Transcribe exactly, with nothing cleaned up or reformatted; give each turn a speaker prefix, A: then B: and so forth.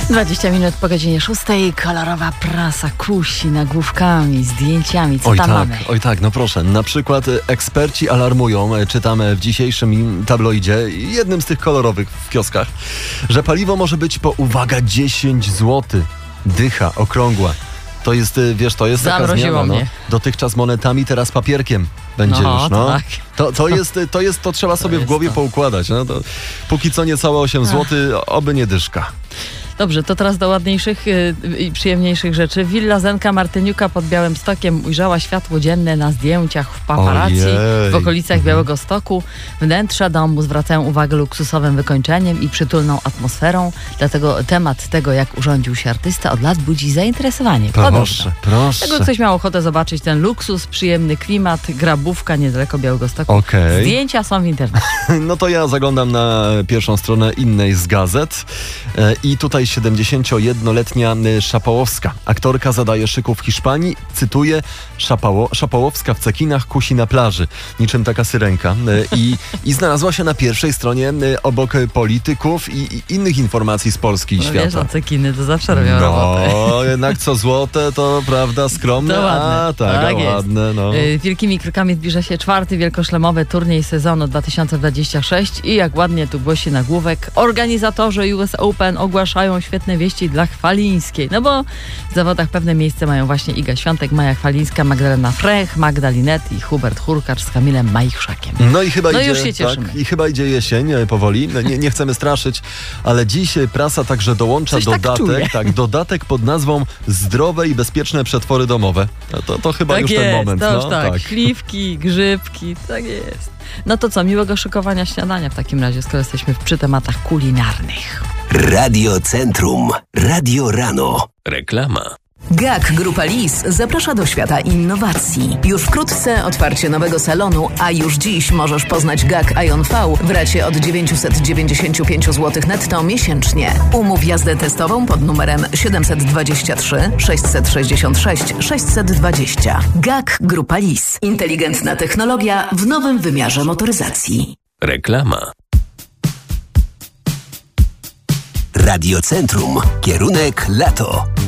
A: dwadzieścia minut po godzinie szóstej. Kolorowa prasa kusi nagłówkami, zdjęciami. Co
B: oj
A: tam
B: tak,
A: mamy?
B: Oj tak, no proszę. Na przykład eksperci alarmują, czytamy w dzisiejszym tabloidzie, jednym z tych kolorowych w kioskach, że paliwo może być po, uwaga, dziesięć złotych. Dycha okrągła. To jest, wiesz, to jest taka zmiana. No. Dotychczas monetami, teraz papierkiem będzie
A: no,
B: już. No.
A: Tak.
B: To, to, jest, to, jest, to trzeba sobie
A: to
B: w głowie
A: to.
B: poukładać. No. To, póki co niecałe osiem złotych, oby nie dyszka.
A: Dobrze, to teraz do ładniejszych i yy, przyjemniejszych rzeczy. Willa Zenka Martyniuka pod Białymstokiem ujrzała światło dzienne na zdjęciach w paparazzi
B: Ojej.
A: w okolicach
B: Mhm.
A: Białegostoku. Wnętrza domu zwracają uwagę luksusowym wykończeniem i przytulną atmosferą. Dlatego temat tego, jak urządził się artysta, od lat budzi zainteresowanie.
B: Proszę,
A: Podobno.
B: proszę.
A: Tego ktoś miał ochotę zobaczyć ten luksus, przyjemny klimat, grabówka niedaleko Białegostoku.
B: Okej.
A: Zdjęcia są w internecie.
B: No to ja zaglądam na pierwszą stronę innej z gazet e, i tutaj siedemdziesięciojednoletnia Szapałowska. Aktorka zadaje szyku w Hiszpanii. Cytuję, Szapało, Szapałowska w cekinach kusi na plaży. Niczym taka syrenka. E, i, I znalazła się na pierwszej stronie e, obok polityków i, i innych informacji z Polski i
A: No
B: świata.
A: wiesz, no cekiny to zawsze robią robotę.
B: No, jednak co złote, to prawda skromne,
A: To ładne.
B: a tak,
A: Tak
B: a
A: jest.
B: ładne. No.
A: Y, Wielkimi krokami zbliża się czwarty wielkoszlemowy turniej sezonu dwa tysiące dwudziesty szósty i jak ładnie tu głosi nagłówek, organizatorzy U S Open ogłaszają świetne wieści dla Chwalińskiej. No bo w zawodach pewne miejsce mają właśnie Iga Świątek, Maja Chwalińska, Magdalena Frech, Magda Linet i Hubert Hurkacz z Kamilem Majchrzakiem.
B: No i chyba
A: No
B: idzie,
A: już się cieszymy.
B: tak, i chyba idzie jesień e, powoli. No, nie, nie chcemy straszyć, ale dziś prasa także dołącza
A: Coś tak
B: dodatek,
A: czuję.
B: tak, dodatek pod nazwą zdrowe i bezpieczne przetwory domowe. No to, to chyba
A: Tak
B: już
A: jest,
B: ten moment.
A: to już
B: no,
A: tak.
B: tak.
A: Śliwki, grzybki, tak jest. No to co, miłego szykowania śniadania w takim razie, skoro jesteśmy przy tematach kulinarnych.
C: Radio Centrum. Radio Rano.
D: Reklama.
E: G A K Grupa Lis zaprasza do świata innowacji. Już wkrótce otwarcie nowego salonu, a już dziś możesz poznać G A K Ion V w racie od dziewięćset dziewięćdziesiąt pięć złotych netto miesięcznie. Umów jazdę testową pod numerem siedem dwa trzy sześć sześć sześć sześć dwa zero. G A K Grupa Lis. Inteligentna technologia w nowym wymiarze motoryzacji.
D: Reklama.
C: Radio Centrum. Kierunek lato.